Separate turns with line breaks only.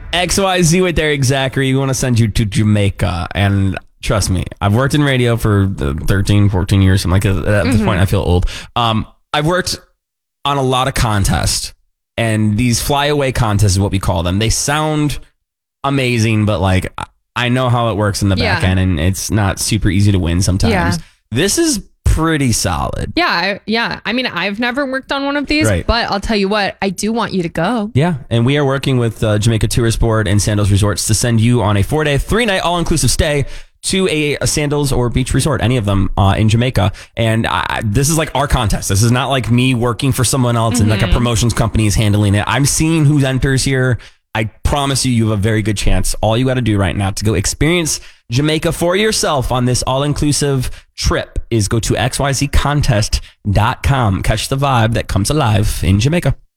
XYZ with Eric Zachary. We want to send you to Jamaica. And trust me, I've worked in radio for 13, 14 years. Something like that. At this point, I feel old. I've worked on a lot of contests. And these flyaway contests is what we call them. They sound amazing, but like I know how it works in the back end, and it's not super easy to win sometimes.
Yeah.
This is pretty solid.
Yeah. I mean, I've never worked on one of these, but I'll tell you what, I do want you to go.
Yeah. And we are working with Jamaica Tourist Board and Sandals Resorts to send you on a 4-day, 3-night all-inclusive stay to a Sandals or beach resort, any of them in Jamaica. And this is like our contest. This is not like me working for someone else and like a promotions company is handling it. I'm seeing who enters here. I promise you have a very good chance. All you got to do right now to go experience Jamaica for yourself on this all-inclusive trip is go to xyzcontest.com. Catch the vibe that comes alive in Jamaica.